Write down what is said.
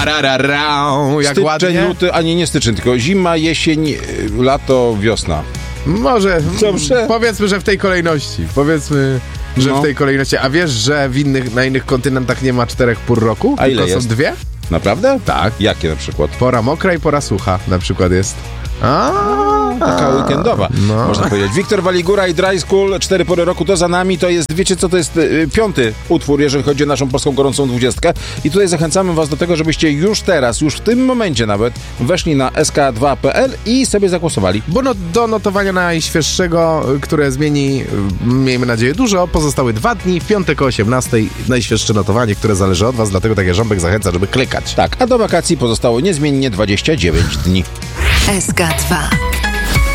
Jak styczeń, ładnie. luty, a nie styczeń, tylko zima, jesień, lato, wiosna. Może, Dobrze. powiedzmy, że w tej kolejności. W tej kolejności. A wiesz, że na innych kontynentach nie ma 4 pór roku? A ile tylko jest? są 2? Naprawdę? Tak. Jakie na przykład? Pora mokra i pora sucha na przykład jest. Taka weekendowa, można powiedzieć. Wiktor Waligura i Dry School, 4 pory roku to za nami. To jest, wiecie co, to jest 5. utwór, jeżeli chodzi o naszą polską gorącą 20. I tutaj zachęcamy was do tego, żebyście już teraz, już w tym momencie nawet, weszli na sk2.pl i sobie zagłosowali. Bo do notowania najświeższego, które zmieni, miejmy nadzieję, dużo, pozostały 2 dni. W piątek o 18 najświeższe notowanie, które zależy od was, dlatego tak jak Ząbek zachęca, żeby klikać. Tak, a do wakacji pozostało niezmiennie 29 dni. SK2